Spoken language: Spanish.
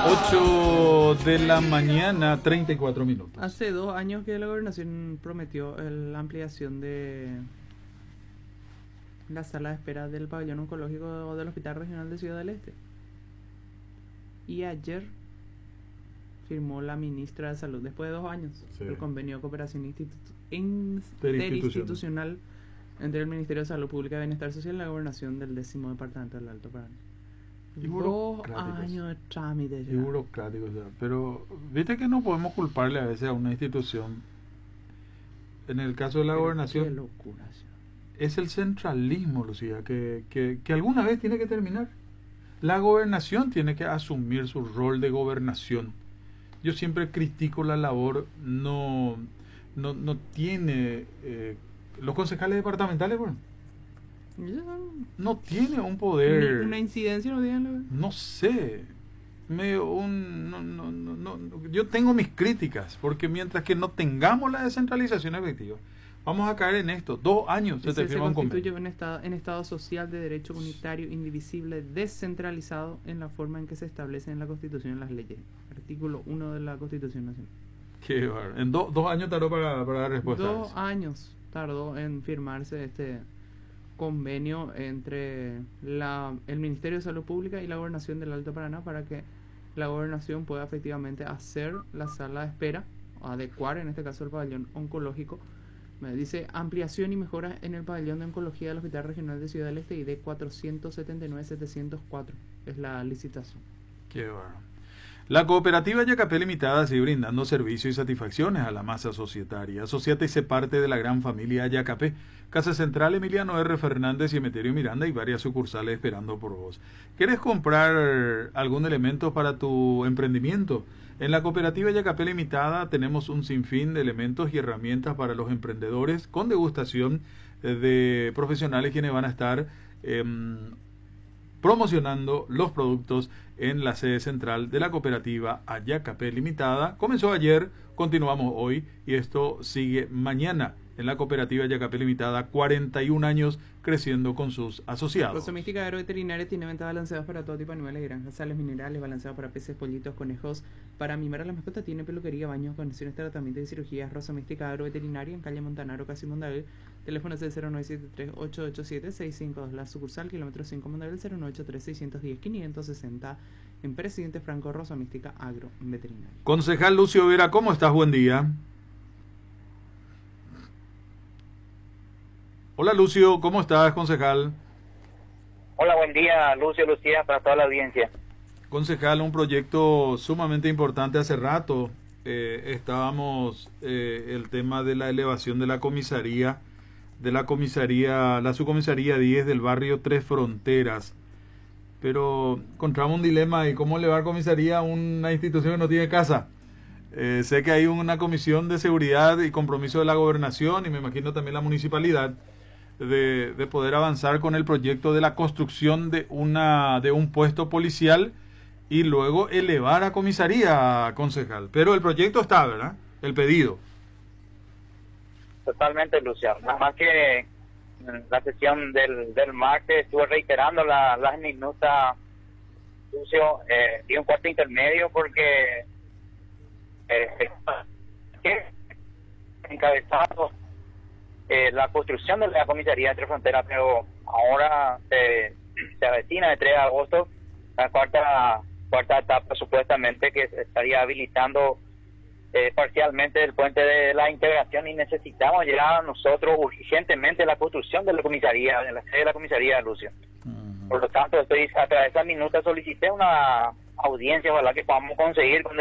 8 de la mañana, 34 minutos. Hace 2 años que la gobernación prometió la ampliación de la sala de espera del pabellón oncológico del Hospital Regional de Ciudad del Este. Y ayer firmó la ministra de Salud, después de 2 años, el convenio de cooperación interinstitucional entre el Ministerio de Salud Pública y Bienestar Social y la gobernación del 10º departamento del Alto Paraná. 2 años de trámite ya. Y burocrático ya. Pero viste que no podemos culparle a veces a una institución. En el caso de la gobernación, qué locura ya. Es el centralismo, Lucía, que alguna vez tiene que terminar. La gobernación tiene que asumir su rol de gobernación. Yo siempre critico la labor, no tiene los concejales departamentales, bueno, no tiene un poder. Una incidencia, no digan. No sé. Yo tengo mis críticas, porque mientras que no tengamos la descentralización efectiva, vamos a caer en esto. 2 años se firma un convenio. En estado social de derecho unitario, indivisible, descentralizado en la forma en que se establece en la Constitución y en las leyes. Artículo 1 de la Constitución Nacional. Qué bárbaro. En 2 años tardó para dar respuesta. 2 años tardó en firmarse este convenio entre el Ministerio de Salud Pública y la Gobernación del Alto Paraná para que la Gobernación pueda efectivamente hacer la sala de espera, o adecuar en este caso el pabellón oncológico. Me dice ampliación y mejora en el pabellón de oncología del Hospital Regional de Ciudad del Este y de 479.704 es la licitación. Qué bárbaro. La cooperativa Yacapé Limitada sigue brindando servicios y satisfacciones a la masa societaria. Asociate y sé parte de la gran familia Yacapé. Casa Central Emiliano R. Fernández y Emeterio Miranda y varias sucursales esperando por vos. ¿Quieres comprar algún elemento para tu emprendimiento? En la cooperativa Yacapé Limitada tenemos un sinfín de elementos y herramientas para los emprendedores con degustación de profesionales quienes van a estar promocionando los productos en la sede central de la cooperativa Yacapé Limitada. Comenzó ayer, continuamos hoy y esto sigue mañana en la cooperativa Yacapé Limitada, 41 años creciendo con sus asociados. Rosa Mística Agroveterinaria tiene ventas balanceadas para todo tipo de animales, granjas, sales minerales, balanceados para peces, pollitos, conejos. Para mimar a la mascota tiene peluquería, baños, condiciones, tratamiento y cirugías. Rosa Mística Agroveterinaria en calle Montanaro, casi Mondavel. Teléfono es el 0973-887-652. La sucursal, kilómetro 5 Mondavel, 0983-610-560. En Presidente Franco, Rosa Mística Agroveterinaria. Concejal Lucio Vera, ¿cómo estás? Buen día. Hola Lucio, ¿cómo estás, concejal? Hola, buen día, Lucio, Lucía, para toda la audiencia. Concejal, un proyecto sumamente importante hace rato. Estábamos el tema de la elevación de la subcomisaría 10 del barrio Tres Fronteras. Pero encontramos un dilema y cómo elevar comisaría a una institución que no tiene casa. Sé que hay una comisión de seguridad y compromiso de la gobernación y me imagino también la municipalidad de poder avanzar con el proyecto de la construcción de un puesto policial y luego elevar a comisaría, concejal. Pero el proyecto está, ¿verdad? El pedido. Totalmente, Luciano. Nada más que en la sesión del martes estuve reiterando las minutas, Lucio, di un cuarto intermedio porque encabezado la construcción de la comisaría de Tres Fronteras, pero ahora se avecina el 3 de agosto la cuarta etapa supuestamente que se estaría habilitando parcialmente el puente de la integración y necesitamos llegar nosotros urgentemente la construcción de la comisaría, de la sede de la comisaría, Lucio. Por lo tanto, a través de esa minuta solicité una audiencia, ojalá que podamos conseguir con